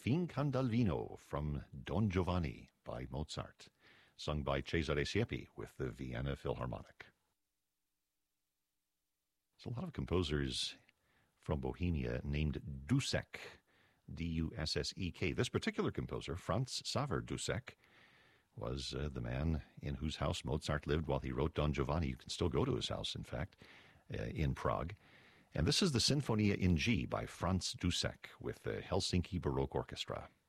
Fin Candalvino from Don Giovanni by Mozart, sung by Cesare Siepi with the Vienna Philharmonic. There's a lot of composers from Bohemia named Dussek, D-U-S-S-E-K. This particular composer, Franz Xaver Dussek, was the man in whose house Mozart lived while he wrote Don Giovanni. You can still go to his house, in fact, in Prague. And this is the Sinfonia in G by Franz Dussek with the Helsinki Baroque Orchestra.